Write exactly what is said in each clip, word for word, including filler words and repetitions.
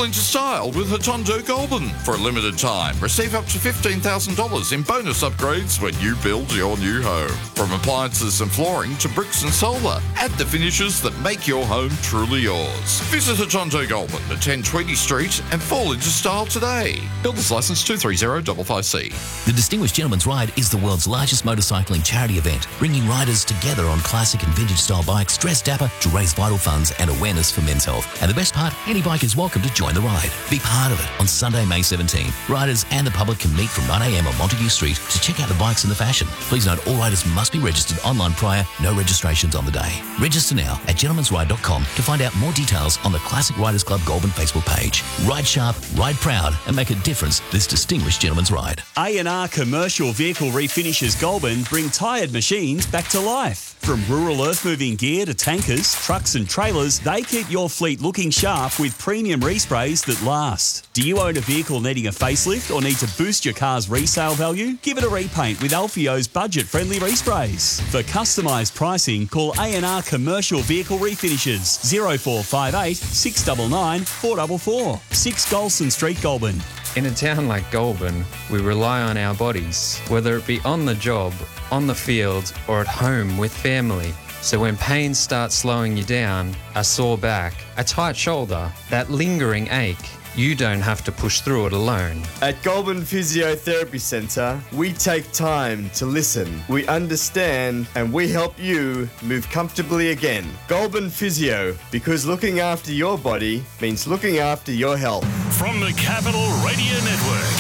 Fall into style with Hotondo Goulburn. For a limited time, receive up to fifteen thousand dollars in bonus upgrades when you build your new home. From appliances and flooring to bricks and solar, add the finishes that make your home truly yours. Visit Hotondo Goulburn at ten Tweedy Street and fall into style today. Builder's licence two three zero five five C. The Distinguished Gentleman's Ride is the world's largest motorcycling charity event, bringing riders together on classic and vintage style bikes dressed dapper to raise vital funds and awareness for men's health. And the best part, any bike is welcome to join the ride. Be part of it on Sunday, May seventeenth. Riders and the public can meet from nine a m on Montague Street to check out the bikes and the fashion. Please note all riders must be registered online prior, no registrations on the day. Register now at gentleman's ride dot com to find out more details on the Classic Riders Club Goulburn Facebook page. Ride sharp, ride proud and make a difference this Distinguished Gentleman's Ride. A and R Commercial Vehicle Refinishes Goulburn bring tired machines back to life. From rural earth-moving gear to tankers, trucks and trailers, they keep your fleet looking sharp with premium resprays that last. Do you own a vehicle needing a facelift or need to boost your car's resale value? Give it a repaint with Alfio's budget-friendly resprays. For customised pricing, call A and R Commercial Vehicle Refinishes zero four five eight, six nine nine, four four four. six Golson Street, Goulburn. In a town like Goulburn, we rely on our bodies, whether it be on the job, on the field, or at home with family. So when pain starts slowing you down, a sore back, a tight shoulder, that lingering ache, you don't have to push through it alone. At Goulburn Physiotherapy Centre, we take time to listen. We understand and we help you move comfortably again. Goulburn Physio, because looking after your body means looking after your health. From the Capital Radio Network.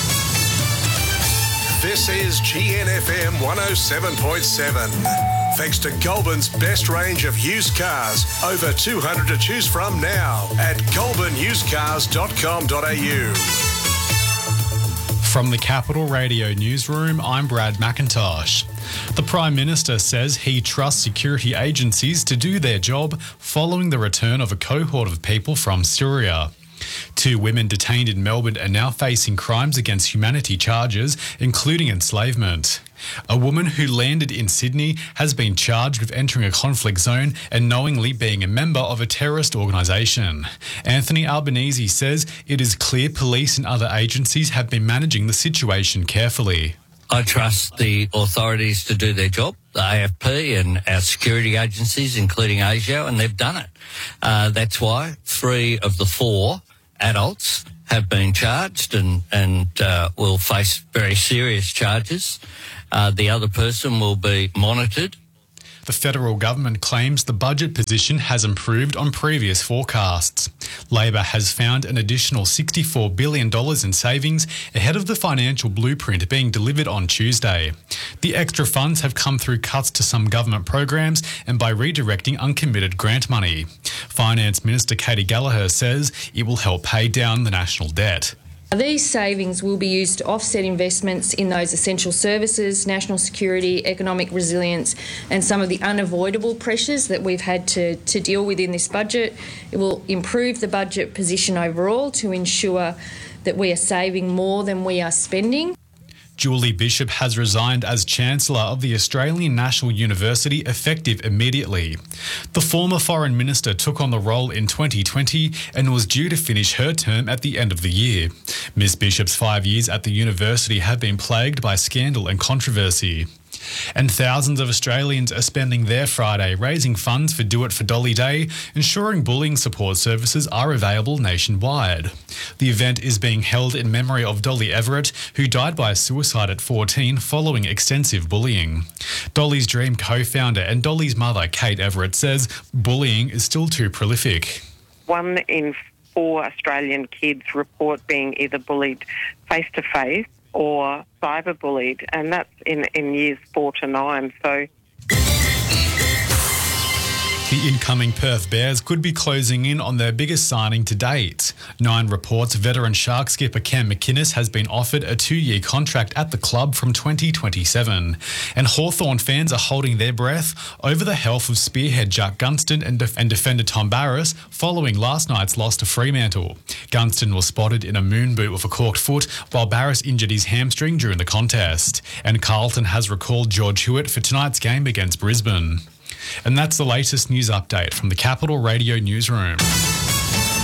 This is G N F M one oh seven point seven. Thanks to Goulburn's best range of used cars, over two hundred to choose from now at goulburn used cars dot com dot a u. From the Capital Radio Newsroom, I'm Brad McIntosh. The Prime Minister says he trusts security agencies to do their job following the return of a cohort of people from Syria. Two women detained in Melbourne are now facing crimes against humanity charges, including enslavement. A woman who landed in Sydney has been charged with entering a conflict zone and knowingly being a member of a terrorist organisation. Anthony Albanese says it is clear police and other agencies have been managing the situation carefully. I trust the authorities to do their job, the A F P and our security agencies, including ASIO, and they've done it. Uh, that's why three of the four adults have been charged and, and uh, will face very serious charges. Uh, the other person will be monitored. The federal government claims the budget position has improved on previous forecasts. Labor has found an additional sixty-four billion dollars in savings ahead of the financial blueprint being delivered on Tuesday. The extra funds have come through cuts to some government programs and by redirecting uncommitted grant money. Finance Minister Katie Gallagher says it will help pay down the national debt. These savings will be used to offset investments in those essential services, national security, economic resilience and some of the unavoidable pressures that we've had to, to deal with in this budget. It will improve the budget position overall to ensure that we are saving more than we are spending. Julie Bishop has resigned as Chancellor of the Australian National University effective immediately. The former Foreign Minister took on the role in twenty twenty and was due to finish her term at the end of the year. Miss Bishop's five years at the university have been plagued by scandal and controversy. And thousands of Australians are spending their Friday raising funds for Do It for Dolly Day, ensuring bullying support services are available nationwide. The event is being held in memory of Dolly Everett, who died by suicide at fourteen following extensive bullying. Dolly's Dream co-founder and Dolly's mother, Kate Everett, says bullying is still too prolific. One in four Australian kids report being either bullied face-to-face or cyberbullied, and that's in, in years four to nine. So the incoming Perth Bears could be closing in on their biggest signing to date. Nine reports veteran Shark skipper Cam McInnes has been offered a two-year contract at the club from twenty twenty-seven. And Hawthorn fans are holding their breath over the health of spearhead Jack Gunston and, def- and defender Tom Barrass following last night's loss to Fremantle. Gunston was spotted in a moon boot with a corked foot, while Barrass injured his hamstring during the contest. And Carlton has recalled George Hewitt for tonight's game against Brisbane. And that's the latest news update from the Capital Radio Newsroom.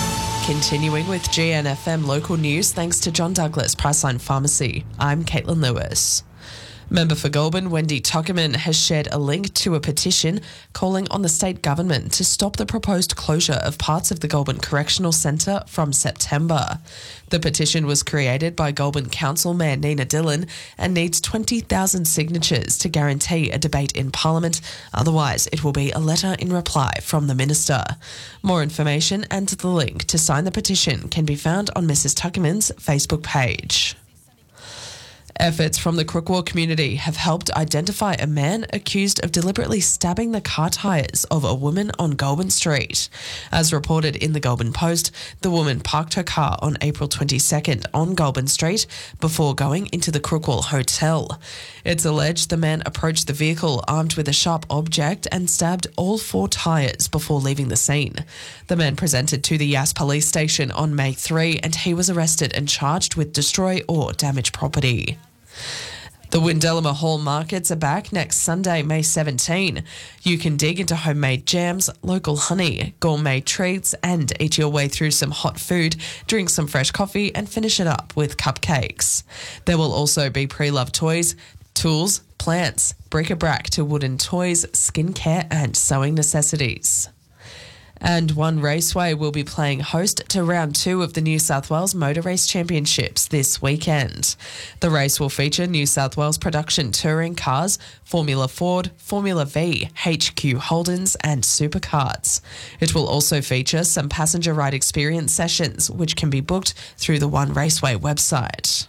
Continuing with G N F M local news, thanks to John Douglas Priceline Pharmacy. I'm Caitlin Lewis. Member for Goulburn, Wendy Tuckerman, has shared a link to a petition calling on the state government to stop the proposed closure of parts of the Goulburn Correctional Centre from September. The petition was created by Goulburn Council Mayor Nina Dillon and needs twenty thousand signatures to guarantee a debate in Parliament. Otherwise, it will be a letter in reply from the Minister. More information and the link to sign the petition can be found on Missus Tuckerman's Facebook page. Efforts from the Crookwell community have helped identify a man accused of deliberately stabbing the car tyres of a woman on Goulburn Street. As reported in the Goulburn Post, the woman parked her car on April twenty-second on Goulburn Street before going into the Crookwell Hotel. It's alleged the man approached the vehicle armed with a sharp object and stabbed all four tyres before leaving the scene. The man presented to the Yass Police Station on May third and he was arrested and charged with destroy or damage property. The Windellama Hall markets are back next Sunday, May seventeenth. You can dig into homemade jams, local honey, gourmet treats and eat your way through some hot food, drink some fresh coffee and finish it up with cupcakes. There will also be pre-loved toys, tools, plants, bric-a-brac to wooden toys, skincare and sewing necessities. And One Raceway will be playing host to round two of the New South Wales Motor Race Championships this weekend. The race will feature New South Wales production touring cars, Formula Ford, Formula V, H Q Holdens and supercars. It will also feature some passenger ride experience sessions, which can be booked through the One Raceway website.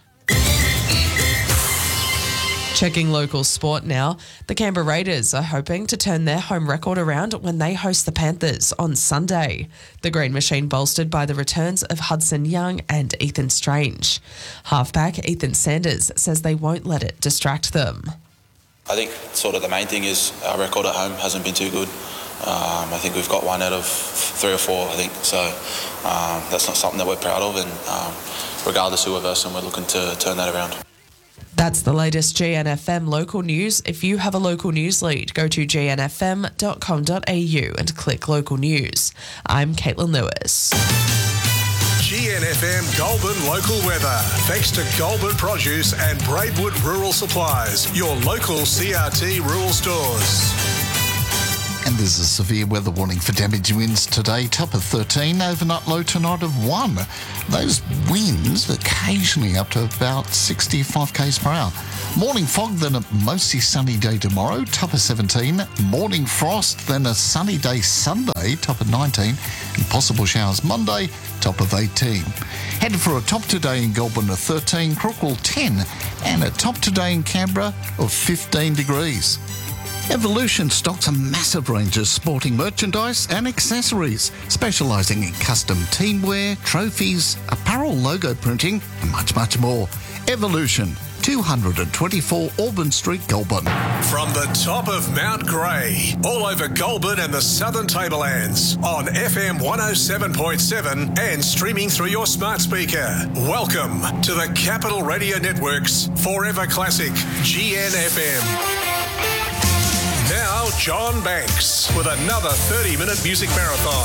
Checking local sport now, the Canberra Raiders are hoping to turn their home record around when they host the Panthers on Sunday. The Green Machine bolstered by the returns of Hudson Young and Ethan Strange. Halfback Ethan Sanders says they won't let it distract them. I think sort of the main thing is our record at home hasn't been too good. Um, I think we've got one out of three or four, I think. So um, that's not something that we're proud of, and um, regardless who we're versing, we're looking to turn that around. That's the latest G N F M local news. If you have a local news lead, go to g n f m dot com dot a u and click local news. I'm Caitlin Lewis. G N F M Goulburn local weather. Thanks to Goulburn Produce and Braidwood Rural Supplies, your local C R T rural stores. And there's a severe weather warning for damaged winds today. Top of thirteen, overnight low tonight of one. Those winds occasionally up to about sixty-five k's per hour. Morning fog, then a mostly sunny day tomorrow, top of seventeen. Morning frost, then a sunny day Sunday, top of nineteen. And possible showers Monday, top of eighteen. Headed for a top today in Goulburn of thirteen, Crookwell ten. And a top today in Canberra of fifteen degrees. Evolution stocks a massive range of sporting merchandise and accessories, specialising in custom teamwear, trophies, apparel logo printing and much, much more. Evolution, two twenty-four Auburn Street, Goulburn. From the top of Mount Grey, all over Goulburn and the Southern Tablelands, on F M one oh seven point seven and streaming through your smart speaker. Welcome to the Capital Radio Network's Forever Classic G N F M. Now, John Banks with another thirty-minute music marathon.